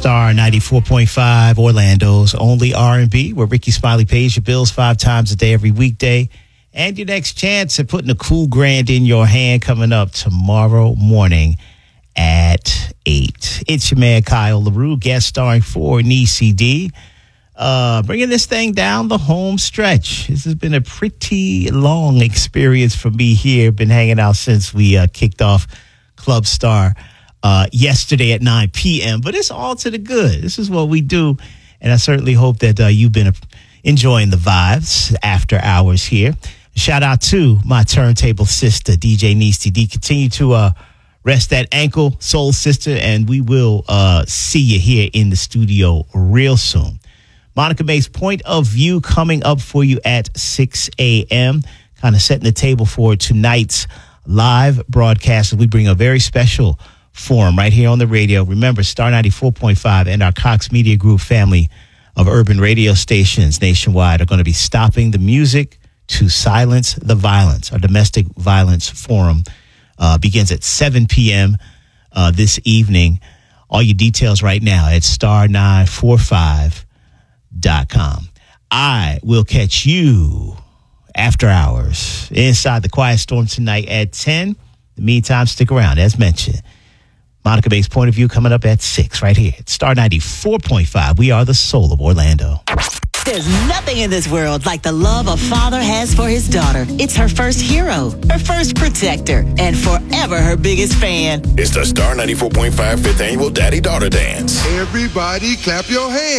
Star 94.5, Orlando's only R&B, where Ricky Smiley pays your bills 5 times a day every weekday. And your next chance at putting a cool grand in your hand coming up tomorrow morning at 8. It's your man, Kyle LaRue, guest starring for Niecy D. Bringing this thing down the home stretch. This has been a pretty long experience for me here. Been hanging out since we kicked off Club Star yesterday at 9 p.m. But it's all to the good. This is what we do. And I certainly hope that you've been enjoying the vibes after hours here. Shout out to my turntable sister, DJ Niecy D. Continue to rest that ankle, soul sister, and we will see you here in the studio real soon. Monica May's Point of View coming up for you at 6 a.m., kind of setting the table for tonight's live broadcast as we bring a very special forum right here on the radio. Remember, Star 94.5 and our Cox Media Group family of urban radio stations nationwide are going to be stopping the music to silence the violence. Our domestic violence forum begins at 7 p.m. This evening. All your details right now at star945.com. I will catch you after hours inside the Quiet Storm tonight at 10. In the meantime, stick around. As mentioned, Monica May's Point of View coming up at 6 right here at Star 94.5. We are the soul of Orlando. There's nothing in this world like the love a father has for his daughter. It's her first hero, her first protector, and forever her biggest fan. It's the Star 94.5 5th Annual Daddy-Daughter Dance. Everybody clap your hands.